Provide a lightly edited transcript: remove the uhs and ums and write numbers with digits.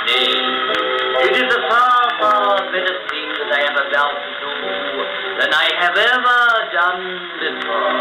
Nay, it is a far, far better thing that I am about to do than I have ever done before.